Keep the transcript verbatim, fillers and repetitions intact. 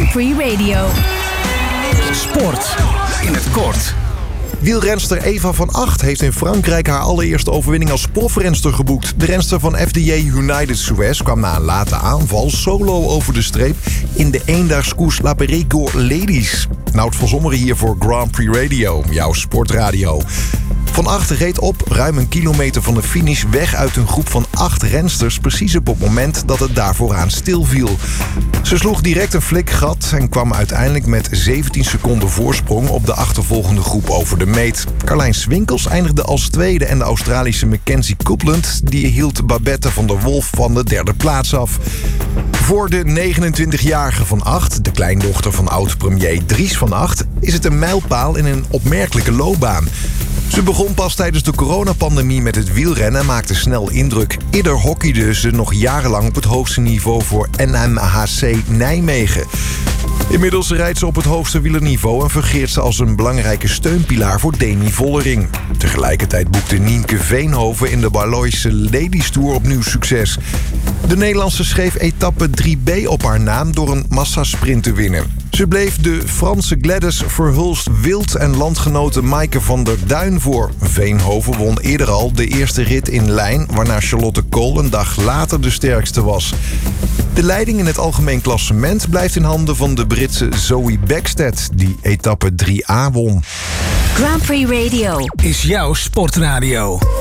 Grand Prix Radio. Sport in het kort. Wielrenster Eva van Acht heeft in Frankrijk haar allereerste overwinning als profrenster geboekt. De renster van F D J United Suez kwam na een late aanval solo over de streep in de eendagskoers La Périgord Ladies. Nout van Zommeren hier voor Grand Prix Radio, jouw sportradio. Van Acht reed op ruim een kilometer van de finish weg uit een groep van acht rensters, precies op het moment dat het daar vooraan stilviel. Ze sloeg direct een flikgat en kwam uiteindelijk met zeventien seconden voorsprong op de achtervolgende groep over de meet. Carlijn Swinkels eindigde als tweede en de Australische Mackenzie Copeland die hield Babette van der Wolf van de derde plaats af. Voor de negenentwintigjarige Van Acht, de kleindochter van oud-premier Dries Van Acht, is het een mijlpaal in een opmerkelijke loopbaan. Ze begon pas tijdens de coronapandemie met het wielrennen en maakte snel indruk. Eerder hockeyde ze nog jarenlang op het hoogste niveau voor N M H C Nijmegen. Inmiddels rijdt ze op het hoogste wielerniveau en fungeert ze als een belangrijke steunpilaar voor Demi Vollering. Tegelijkertijd boekte Nienke Veenhoven in de Baloise Ladies Tour opnieuw succes. De Nederlandse schreef etappe drie B op haar naam door een massasprint te winnen. Ze bleef de Franse Gladys Verhulst-Wild en landgenote Maaike van der Duin voor. Veenhoven won eerder al de eerste rit in lijn, waarna Charlotte Kool een dag later de sterkste was. De leiding in het algemeen klassement blijft in handen van de Britse Zoe Bäckstedt, die etappe drie A won. Grand Prix Radio Is jouw sportradio.